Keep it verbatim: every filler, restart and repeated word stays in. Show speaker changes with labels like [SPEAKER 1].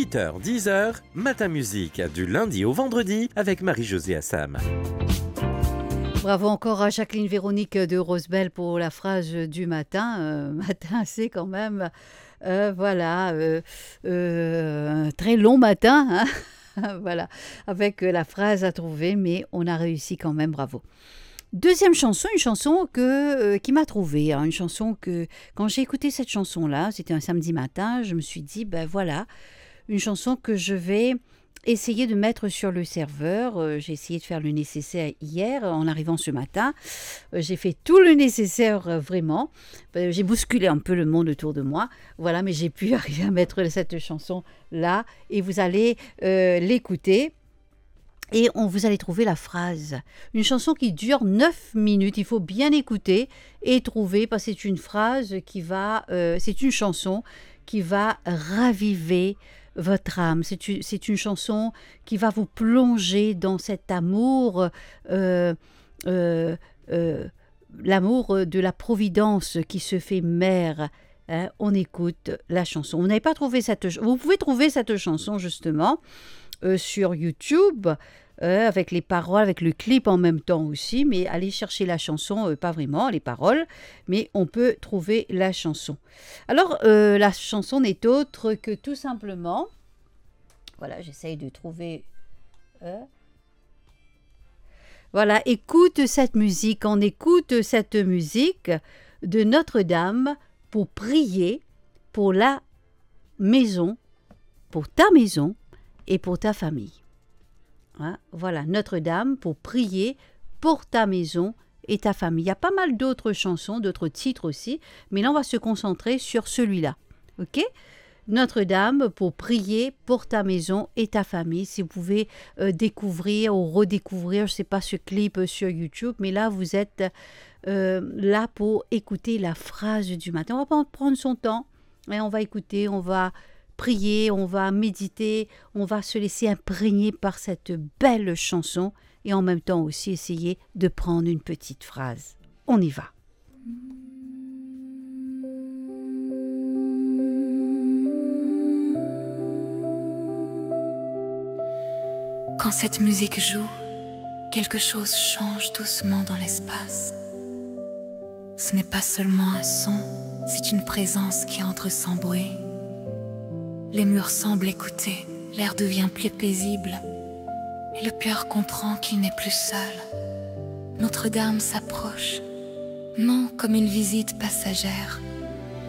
[SPEAKER 1] huit heures dix heures, Matin Musique, du lundi au vendredi avec Marie-Josée Assam.
[SPEAKER 2] Bravo encore à Jacqueline Véronique de Rosebel pour la phrase du matin. Euh, matin, c'est quand même, euh, voilà, euh, euh, un très long matin, hein. Voilà, avec la phrase à trouver, mais on a réussi quand même, bravo. Deuxième chanson, une chanson que, euh, qui m'a trouvée, hein, une chanson que, quand j'ai écouté cette chanson-là, c'était un samedi matin, je me suis dit, ben voilà, une chanson que je vais essayer de mettre sur le serveur. Euh, j'ai essayé de faire le nécessaire hier, en arrivant ce matin. Euh, j'ai fait tout le nécessaire, euh, vraiment. Euh, j'ai bousculé un peu le monde autour de moi, voilà, mais j'ai pu arriver à mettre cette chanson-là, et vous allez euh, l'écouter. Et on, vous allez trouver la phrase. Une chanson qui dure neuf minutes. Il faut bien écouter et trouver, parce que c'est une phrase qui va... Euh, c'est une chanson qui va raviver votre âme. C'est une, c'est une chanson qui va vous plonger dans cet amour, euh, euh, euh, l'amour de la providence qui se fait mère. Hein, on écoute la chanson. Vous n'avez pas trouvé cette... Vous pouvez trouver cette chanson, justement, Euh, sur YouTube, euh, avec les paroles, avec le clip en même temps aussi, mais allez chercher la chanson, euh, pas vraiment les paroles, mais on peut trouver la chanson. Alors, euh, la chanson n'est autre que tout simplement, voilà, j'essaye de trouver... Euh, voilà, écoute cette musique, on écoute cette musique de Notre-Dame pour prier pour la maison, pour ta maison, et pour ta famille. Hein? Voilà, Notre-Dame pour prier pour ta maison et ta famille. Il y a pas mal d'autres chansons, d'autres titres aussi, mais là on va se concentrer sur celui-là. Ok ? Notre-Dame pour prier pour ta maison et ta famille. Si vous pouvez euh, découvrir ou redécouvrir, je ne sais pas, ce clip sur YouTube, mais là vous êtes euh, là pour écouter la phrase du matin. On va pas prendre son temps, et on va écouter, on va prier, on va méditer, on va se laisser imprégner par cette belle chanson et en même temps aussi essayer de prendre une petite phrase. On y va.
[SPEAKER 3] Quand cette musique joue, quelque chose change doucement dans l'espace. Ce n'est pas seulement un son, c'est une présence qui entre sans bruit. Les murs semblent écouter, l'air devient plus paisible, et le cœur comprend qu'il n'est plus seul. Notre-Dame s'approche, non comme une visite passagère,